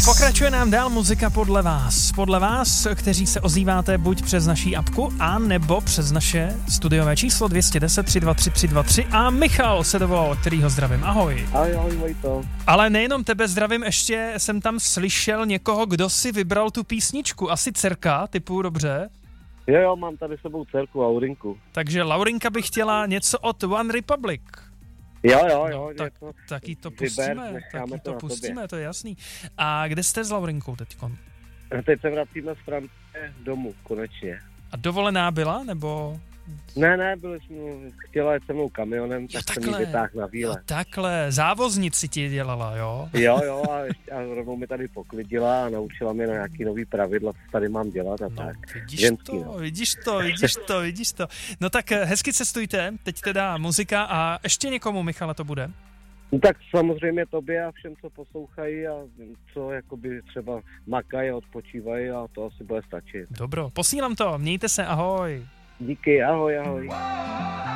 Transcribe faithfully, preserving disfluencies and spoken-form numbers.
Pokračuje nám dál muzika podle vás. Podle vás, kteří se ozýváte buď přes naší apku, a nebo přes naše studiové číslo dvě jedna nula tři dva tři tři dva tři a Michal se dovolal, kterýho zdravím. Ahoj. Ahoj, ahoj, Vojto. Ale nejenom tebe zdravím, ještě jsem tam slyšel někoho, kdo si vybral tu písničku. Asi dcerka, typu dobře? Jo, jo, mám tady s sebou dcerku Laurinku. Takže Laurinka by chtěla něco od One Republic. Jo, jo, jo. No, tak, něco taky to vyber, pustíme, taky to, to pustíme, tobě. to je jasný. A kde jste s Laurinkou teďkon? Teď se vracíme z Francie domů, konečně. A dovolená byla, nebo? Ne, ne, byli jsme, chtěla jet se mnou kamionem, Jo, tak jsem jí vytáhl na Jo, výlet. takhle, závoznici ti dělala, jo? Jo, jo, a, ještě, a rovnou mi tady poklidila a naučila mě na nějaký nový pravidla, co tady mám dělat a No, tak. vidíš Ženský, to, no. vidíš to, vidíš to, vidíš to. No tak hezky cestujte, teď teda muzika a ještě někomu, Michale, to bude? No tak samozřejmě tobě a všem, co poslouchají a co jakoby třeba makají a odpočívají a to asi bude stačit. Dobro, posílám to, mějte se, ahoj. Díky, ahoj, ahoj.